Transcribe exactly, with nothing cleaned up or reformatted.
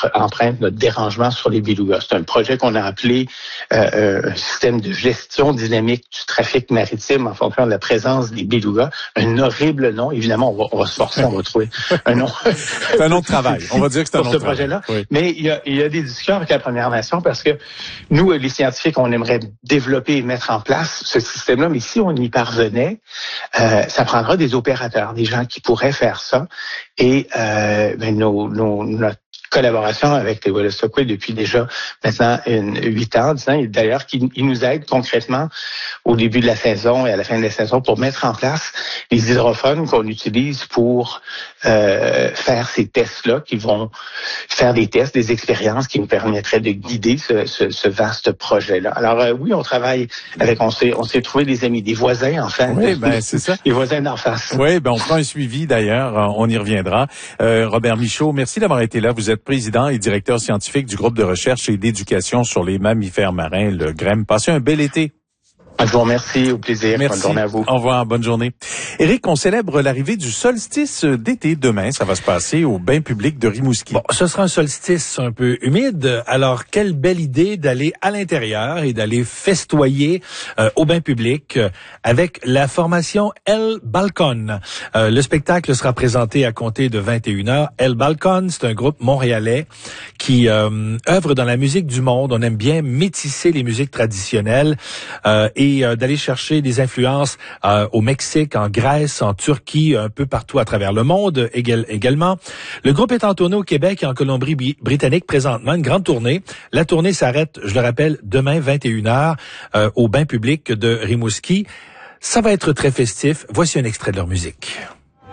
notre empreinte, notre dérangement sur les belugas. C'est un projet qu'on a appelé euh, euh, un système de gestion dynamique du trafic maritime en fonction de la présence des belugas. Un horrible nom. Évidemment, on va, on va se forcer, on va trouver un nom. C'est un nom de travail. On va dire que c'est un nom de travail. Projet-là. Oui. Mais il y, a, il y a des discussions avec la Première Nation parce que nous, les scientifiques, on aimerait développer et mettre en place ce système-là. Mais si on y parvenait, euh, ça prendra des opérateurs, des gens qui pourraient faire ça. Et euh, ben, nos, nos, notre collaboration avec les Wolastoqey depuis déjà maintenant une, huit ans, dix ans, et d'ailleurs qui ils nous aident concrètement au début de la saison et à la fin de la saison pour mettre en place les hydrophones qu'on utilise pour euh, faire ces tests-là, qui vont faire des tests, des expériences qui nous permettraient de guider ce, ce, ce vaste projet-là. Alors euh, oui, on travaille avec, on s'est, on s'est trouvé des amis, des voisins en fait. Oui, ben c'est ça. Les voisins d'en face. Oui, ben on prend un suivi d'ailleurs, on y reviendra. Euh, Robert Michaud, merci d'avoir été là. Vous êtes président et directeur scientifique du groupe de recherche et d'éducation sur les mammifères marins, le G R E M. Passez un bel été. Je vous remercie, au plaisir. Merci. Bonne journée à vous. Au revoir, bonne journée. Éric, on célèbre l'arrivée du solstice d'été demain. Ça va se passer au bain public de Rimouski. Bon, ce sera un solstice un peu humide. Alors, quelle belle idée d'aller à l'intérieur et d'aller festoyer euh, au bain public euh, avec la formation El Balcon. Euh, le spectacle sera présenté à compter de vingt et une heures. El Balcon, c'est un groupe montréalais qui euh, œuvre dans la musique du monde. On aime bien métisser les musiques traditionnelles euh, et et euh, d'aller chercher des influences euh, au Mexique, en Grèce, en Turquie, un peu partout à travers le monde égal, également. Le groupe est en tournée au Québec et en Colombie-Britannique présentement, une grande tournée. La tournée s'arrête, je le rappelle, demain vingt et une heures euh, au bain public de Rimouski. Ça va être très festif. Voici un extrait de leur musique.